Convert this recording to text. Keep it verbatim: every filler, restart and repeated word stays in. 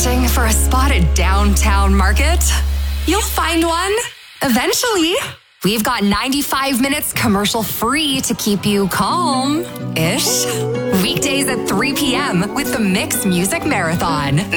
Hunting for a spot at Downtown Market? You'll find one, eventually. We've got ninety-five minutes commercial-free to keep you calm-ish. Weekdays at three p.m. with the Mix Music Marathon.